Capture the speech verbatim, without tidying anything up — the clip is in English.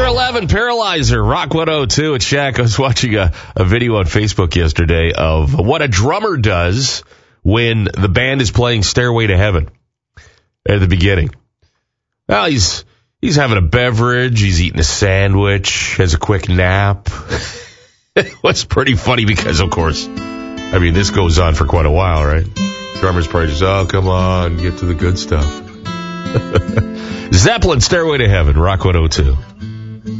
eleven, Paralyzer, Rock one oh two at Shaq. I was watching a, a video on Facebook yesterday of what a drummer does when the band is playing Stairway to Heaven at the beginning. Well, he's he's having a beverage, he's eating a sandwich, has a quick nap. It was pretty funny because, of course, I mean, this goes on for quite a while, right? Drummer's probably just, oh, come on, get to the good stuff. Zeppelin, Stairway to Heaven, Rock one oh two.